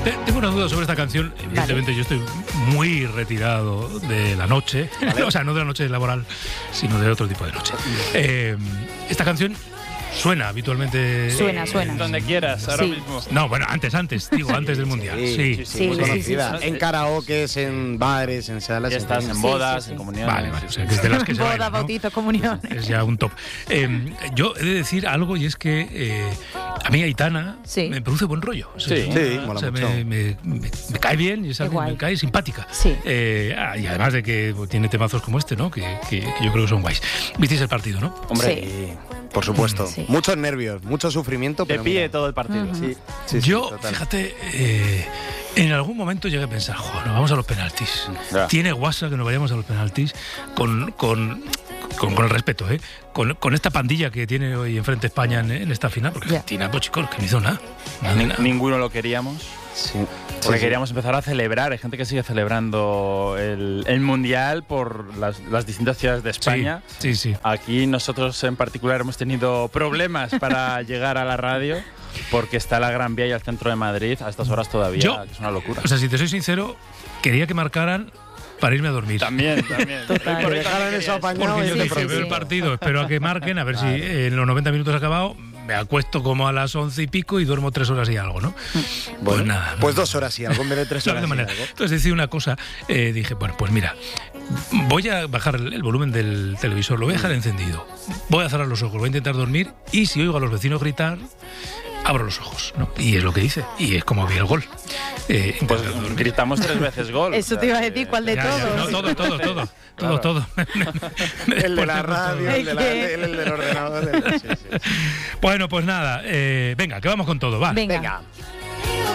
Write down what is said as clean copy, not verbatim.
Tengo una duda sobre esta canción. Evidentemente yo estoy muy retirado de la noche, o sea, no de la noche laboral, sino de otro tipo de noche. Esta canción suena habitualmente. Suena. Donde quieras, ahora mismo. No, bueno, antes del Mundial. Sí. Muy conocida. En karaokes, en bares, en salas. Fiestas, en bodas, en comuniones. Vale, o sea, que es de las que se Boda, bailan, ¿no? bautizo, comunión. Es ya un top. Yo he de decir algo, y es que a mí Aitana me produce buen rollo. Mola mucho. Me cae bien, y es alguien que me cae simpática. Sí. Y además de que tiene temazos como este, ¿no? Que yo creo que son guays. ¿Visteis el partido, no? Hombre, Sí. Por supuesto. Sí. Muchos nervios, mucho sufrimiento. De pero pie mira. todo el partido. Sí, Yo, total. fíjate, en algún momento llegué a pensar, joder, nos vamos a los penaltis. Ya. Tiene guasa que nos vayamos a los penaltis con el respeto, con esta pandilla que tiene hoy enfrente España en esta final, porque Argentina, pues chicos, que no hizo nada. Ninguno lo queríamos. Sí. Porque queríamos empezar a celebrar. Hay gente que sigue celebrando el Mundial por las distintas ciudades de España. Sí. Aquí nosotros en particular hemos tenido problemas para llegar a la radio porque está la Gran Vía y el centro de Madrid a estas horas todavía, que es una locura. O sea, si te soy sincero, quería que marcaran para irme a dormir. También. Total. Por Que dejaran eso apañado. Porque yo Sí, dije, sí, veo el sí. partido, espero a que marquen, a ver si en los 90 minutos ha acabado, me acuesto como a las 11 y pico y duermo 3 horas y algo, ¿no? Pues nada. Pues 2 horas y algo en vez de 3 No, horas. de manera. y algo. Entonces decidí una cosa, dije, bueno, pues mira, voy a bajar el volumen del televisor, lo voy a dejar encendido, voy a cerrar los ojos, voy a intentar dormir, y si oigo a los vecinos gritar, abro los ojos, ¿no? Y es lo que hice, y es como vi el gol. Pues gritamos 3 veces gol. Eso te iba a decir, ¿cuál de Ya, todos? no, todo. El de la radio, el de la tele, el del ordenador. Sí. Bueno, pues nada, venga, que vamos con todo, va. Venga. Venga.